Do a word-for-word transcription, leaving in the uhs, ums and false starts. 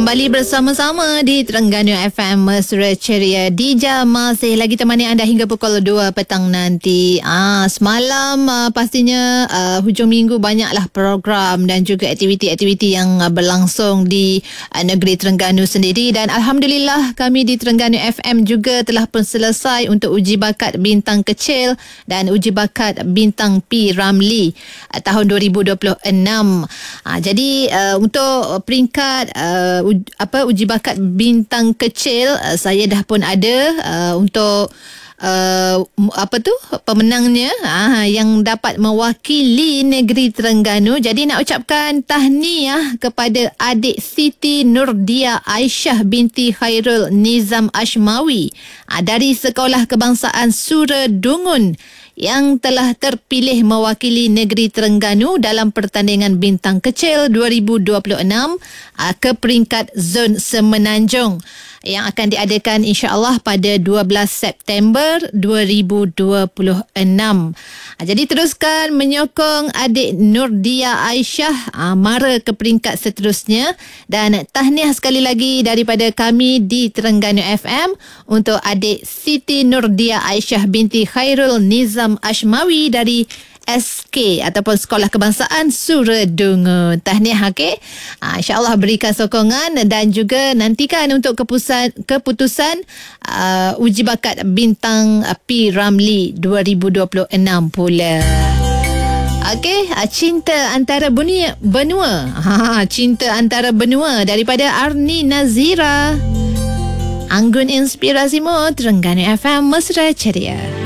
Kembali bersama-sama di Terengganu F M Mesra Ceria. Dija masih lagi temani anda hingga pukul dua petang nanti. Ah, semalam ah, pastinya ah, hujung minggu banyaklah program dan juga aktiviti-aktiviti yang ah, berlangsung di ah, negeri Terengganu sendiri. Dan Alhamdulillah kami di Terengganu F M juga telah pun selesai untuk uji bakat bintang kecil dan uji bakat bintang P Ramlee ah, tahun dua ribu dua puluh enam. Ah, jadi ah, untuk peringkat uh, uj, apa uji bakat bintang kecil uh, saya dah pun ada uh, untuk uh, apa tu pemenangnya uh, yang dapat mewakili negeri Terengganu. Jadi nak ucapkan tahniah kepada adik Siti Nurdia Aisyah binti Khairul Nizam Ashmawi uh, dari Sekolah Kebangsaan Suradungun yang telah terpilih mewakili negeri Terengganu dalam pertandingan bintang kecil dua ribu dua puluh enam ke peringkat zon Semenanjung yang akan diadakan insya-Allah pada dua belas September dua ribu dua puluh enam. Jadi teruskan menyokong adik Nurdia Aisyah mara ke peringkat seterusnya, dan tahniah sekali lagi daripada kami di Terengganu F M untuk adik Siti Nurdia Aisyah binti Khairul Nizam Ashmawi dari S K ataupun Sekolah Kebangsaan Suradungun. Tahniah, okey. Ha, InsyaAllah berikan sokongan dan juga nantikan untuk keputusan keputusan uh, uji bakat bintang P Ramlee dua ribu dua puluh enam pula. Okey, cinta antara benua, benua. Ha, cinta antara benua daripada Arni Nazira. Anggun Inspirasimu, Terengganu F M Mesra Ceria.